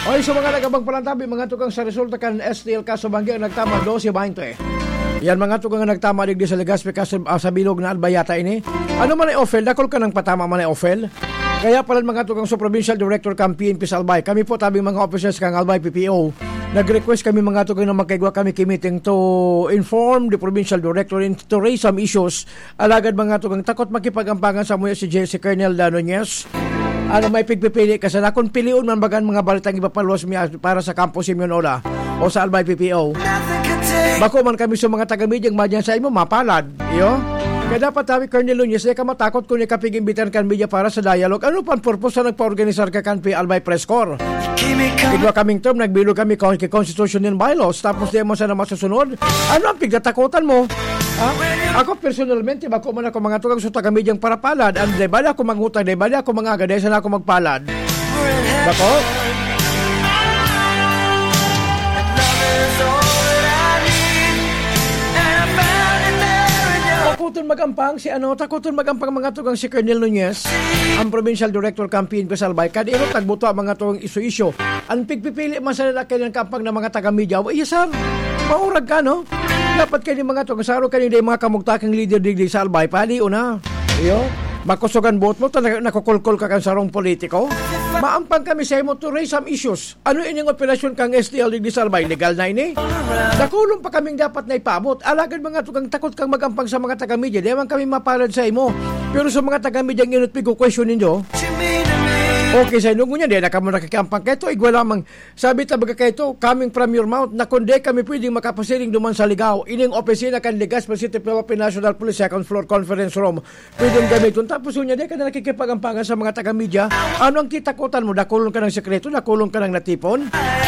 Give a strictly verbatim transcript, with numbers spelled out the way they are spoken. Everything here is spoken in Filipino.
Oy, sa mga nagabang palantabi, mga tukang sa resulta kan S T L kaso banggi ang nagtama twelve twenty. Yan mga tukang ang nagtama digdi sa Legazpi kaso uh, sa bilog na albayata ini. Ano man ay ofel, dakol ka ng patama man ay ofel. Kaya pala mga tukang sa Provincial Director kang P N P sa Albay. Kami po tabing mga officers kang Albay P P O. Nag-request kami mga tukang na magkaigwa kami meeting to inform the Provincial Director and to raise some issues. Alagad mga tukang takot makipagampangan sa muya si J C Colonel Danonyes. Ano may pigpipili kasi na kung piliun man bagan mga balitang ipapalos para sa Campo Simeon Ola o sa Albay P P O. Bako man kami sa mga taga-media madyan sa imo mapalad. Iyo? Kaya dapat tabi Colonel Lunyes, ka matakot kung ikapig-imbitan kan media para sa dialogue. Ano pan purpose na nagpa-organisar ka kan P Albay Press Corps? Kidwa kaming term, nagbilog kami kung constitution and bylaws. Tapos di mo sana masusunod. Ano ang pigtatakutan mo? Ha? Ako personalmente, bako man ako mga tukang sa taga-medyang para palad. And di bali ako mangutang, di bali ako mga agad, sana ako magpalad. Bako? Takuton magampang si ano, takuton magampang mga tugang si Colonel Nunez, ang Provincial Director Campaign sa Albay. Kada ilo tagbuto ang mga tugang isu-isyo. Ang pigpipili man sa lalaki ng kampang ng mga taga-media. Iya sir, maurag ka no? Dapat kayo mga tugang saro kayo yung mga kamugtakang leader digdi sa Albay. Pali una. Iyo, makusugan bot mo, nakukulkol ka kang sarong politiko. Maampang kami sa imo to raise some issues. Ano inyong operasyon kang S T L digdi sa Albay? Legal na ini? Nakulong pa kaming dapat na ipabot. Alagad mga tukang takot kang magampang sa mga taga-media. Di man kami mapalad sa imo. Pero sa mga taga-media ang inut pigo question ninyo. Okay sa inyo niya, di na kamo nakikampang kayo. Igwa lamang, sabi tabaga kayo, coming from your mouth, na kundi kami pwedeng makapasiring duman sa ligaw. Ining opisina kan Legazpi City Philippine National Police second floor conference room. Pwedeng gamiton. Tapos niya, di ka na nakikipagampangan sa mga taga-media. Ano ang titakutan mo? Nakulong ka ng sekreto? Nakulong ka ng natipon?